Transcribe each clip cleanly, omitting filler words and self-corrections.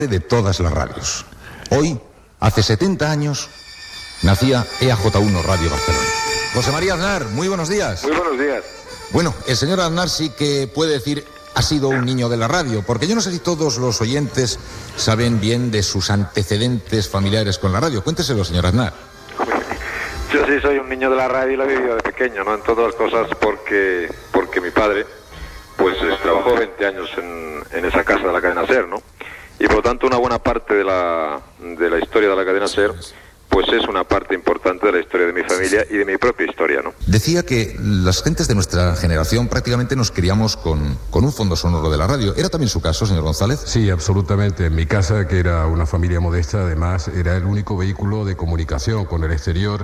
de todas las radios. Hoy, hace 70 años, nacía EAJ1 Radio Barcelona. José María Aznar, muy buenos días. Muy buenos días. Bueno, el señor Aznar sí que puede decir ha sido un niño de la radio, porque yo no sé si todos los oyentes saben bien de sus antecedentes familiares con la radio. Cuénteselo, señor Aznar. Yo sí soy un niño de la radio y la he vivido de pequeño, ¿no? En todas las cosas porque mi padre pues trabajó 20 años en esa casa de la cadena SER, ¿no? Y por lo tanto una buena parte de la historia de la cadena SER pues es una parte importante de la historia de mi familia y de mi propia historia, ¿no? Decía que las gentes de nuestra generación prácticamente nos criamos con un fondo sonoro de la radio. ¿Era también su caso, señor González? Sí, absolutamente. En mi casa, que era una familia modesta, además, era el único vehículo de comunicación con el exterior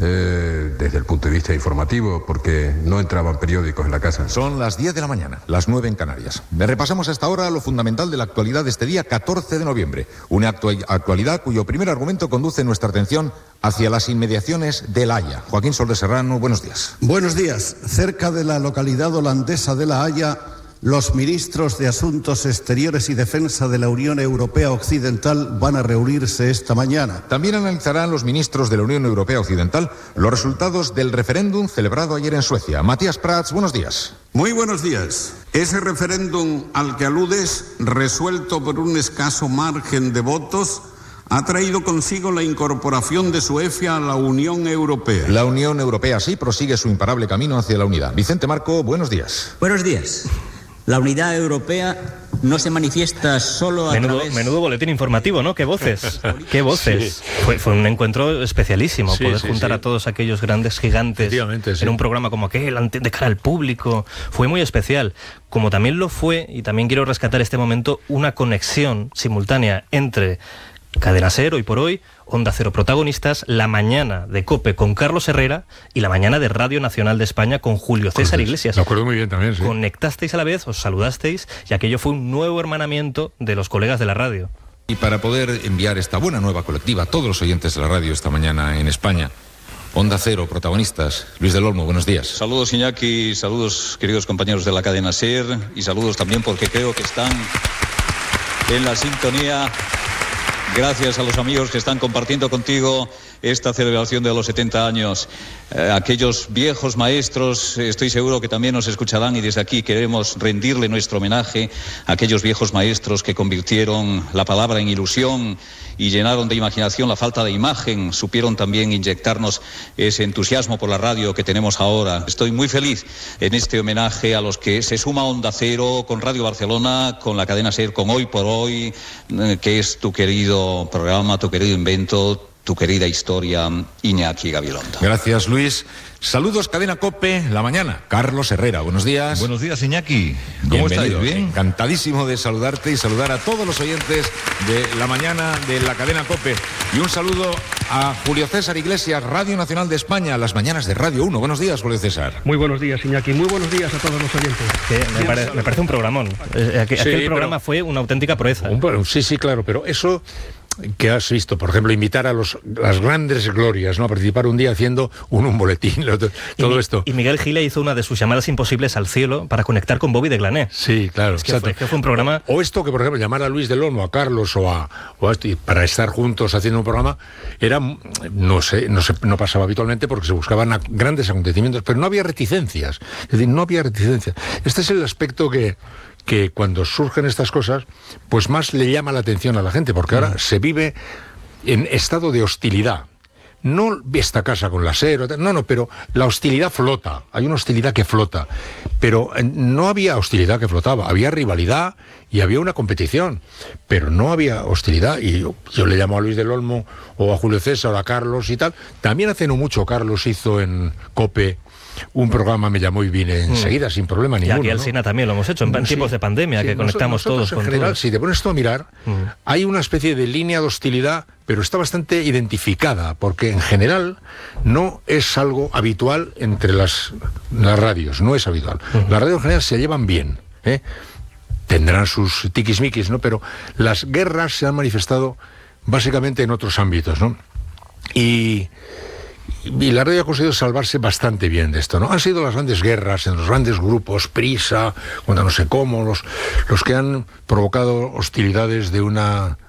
desde el punto de vista informativo, porque no entraban periódicos en la casa. Son las 10 de la mañana, las 9 en Canarias. Repasamos hasta ahora lo fundamental de la actualidad de este día 14 de noviembre. Una actualidad cuyo primer argumento conduce nuestra atención hacia las inmediaciones de La Haya. Joaquín Sol de Serrano, buenos días. Buenos días. Cerca de la localidad holandesa de La Haya, los ministros de Asuntos Exteriores y Defensa de la Unión Europea Occidental van a reunirse esta mañana. También analizarán los ministros de la Unión Europea Occidental los resultados del referéndum celebrado ayer en Suecia. Matías Prats, buenos días. Muy buenos días. Ese referéndum al que aludes, resuelto por un escaso margen de votos, ha traído consigo la incorporación de Suecia a la Unión Europea. La Unión Europea sí prosigue su imparable camino hacia la unidad. Vicente Marco, buenos días. Buenos días. La unidad europea no se manifiesta solo a través... Menudo boletín informativo, ¿no? ¡Qué voces! ¡Qué voces! Sí. Fue un encuentro especialísimo, poder juntar a todos aquellos grandes gigantes en un programa como aquel, de cara al público. Fue muy especial. Como también lo fue, y también quiero rescatar este momento, una conexión simultánea entre Cadena SER, hoy por hoy, Onda Cero Protagonistas, la mañana de COPE con Carlos Herrera y la mañana de Radio Nacional de España con Julio César Iglesias. Me acuerdo muy bien también, sí. Conectasteis a la vez, os saludasteis y aquello fue un nuevo hermanamiento de los colegas de la radio. Y para poder enviar esta buena nueva colectiva a todos los oyentes de la radio esta mañana en España, Onda Cero Protagonistas, Luis del Olmo, buenos días. Saludos, Iñaki, saludos, queridos compañeros de la cadena SER, y saludos también porque creo que están en la sintonía. Gracias a los amigos que están compartiendo contigo esta celebración de los 70 años. Aquellos viejos maestros, estoy seguro que también nos escucharán, y desde aquí queremos rendirle nuestro homenaje a aquellos viejos maestros que convirtieron la palabra en ilusión y llenaron de imaginación la falta de imagen, supieron también inyectarnos ese entusiasmo por la radio que tenemos ahora. Estoy muy feliz en este homenaje a los que se suma Onda Cero, con Radio Barcelona, con la cadena SER, con Hoy por Hoy, que es tu querido programa, tu querido invento, tu querida historia, Iñaki Gabilondo. Gracias, Luis. Saludos, Cadena COPE, la mañana. Carlos Herrera, buenos días. Buenos días, Iñaki. ¿Cómo estáis? ¿Bien? Encantadísimo de saludarte y saludar a todos los oyentes de la mañana de la Cadena COPE. Y un saludo a Julio César Iglesias, Radio Nacional de España, las mañanas de Radio 1. Buenos días, Julio César. Muy buenos días, Iñaki. Muy buenos días a todos los oyentes. Me parece un programón. Aquel programa fue una auténtica proeza. Sí, claro, pero eso que has visto, por ejemplo, invitar a las grandes glorias, ¿no?, a participar un día haciendo un boletín, todo esto. Y Miguel Gila hizo una de sus llamadas imposibles al cielo para conectar con Bobby de Glané. Sí, claro, exacto. Fue un programa... O esto que, por ejemplo, llamar a Luis del Olmo, a Carlos o a esto, y para estar juntos haciendo un programa, era, no pasaba habitualmente porque se buscaban grandes acontecimientos, pero no había reticencias. Es decir, no había reticencias. Este es el aspecto que cuando surgen estas cosas, pues más le llama la atención a la gente, porque ahora se vive en estado de hostilidad. No esta casa con la SER, pero la hostilidad flota, hay una hostilidad que flota, pero no había hostilidad que flotaba, había rivalidad y había una competición, pero no había hostilidad. Y yo le llamo a Luis del Olmo o a Julio César o a Carlos y tal. También hace no mucho Carlos hizo en COPE un programa, me llamó y vine enseguida sin problema ninguno. Y aquí al Sina también lo hemos hecho, en tiempos de pandemia, que conectamos todos con general, todos. Si te pones esto a mirar, hay una especie de línea de hostilidad, pero está bastante identificada, porque en general no es algo habitual entre las radios, no es habitual. Las radios en general se llevan bien, tendrán sus tiquismiquis, ¿no?, pero las guerras se han manifestado básicamente en otros ámbitos, ¿no? Y y la radio ha conseguido salvarse bastante bien de esto, ¿no? Han sido las grandes guerras en los grandes grupos, Prisa, cuando no sé cómo, los que han provocado hostilidades de una